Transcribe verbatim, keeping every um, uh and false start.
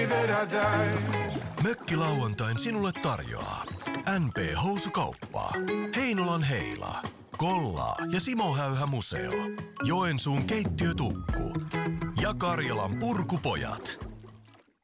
ei vedätä. Mökkilauantain sinulle tarjoaa N P-housukauppa, Heinolan Heila, Kollaa ja Simo Häyhä Museo, Joensuun keittiötukku ja Karjalan Purkupojat.